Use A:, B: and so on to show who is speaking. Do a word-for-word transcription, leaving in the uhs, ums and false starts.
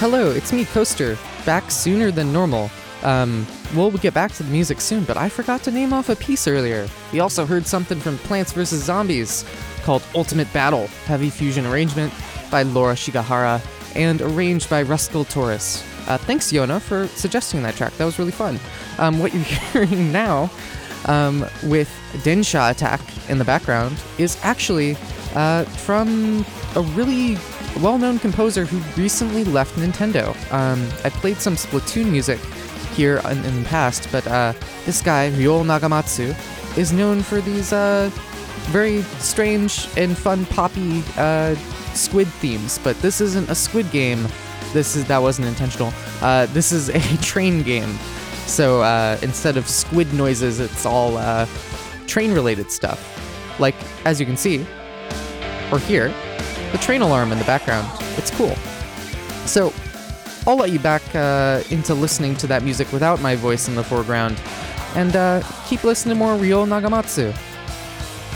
A: Hello, it's me, Coaster, back sooner than normal. Um, we'll get back to the music soon, but I forgot to name off a piece earlier. We also heard something from Plants vs. Zombies called Ultimate Battle, heavy fusion arrangement by Laura Shigahara, and arranged by Ruskell Taurus. Uh, thanks, Yona, for suggesting that track. That was really fun. Um, what you're hearing now, um, with Densha Attack in the background, is actually uh, from a really well-known composer who recently left Nintendo. Um, I played some Splatoon music here in, in the past, but uh, this guy, Ryo Nagamatsu, is known for these uh, very strange and fun poppy uh, squid themes. But this isn't a squid game. This is that wasn't intentional. Uh, this is a train game. So uh, instead of squid noises, it's all uh, train-related stuff. Like, as you can see, or hear, the train alarm in the background. It's cool. So, I'll let you back uh, into listening to that music without my voice in the foreground, and uh, keep listening to more Ryo Nagamatsu.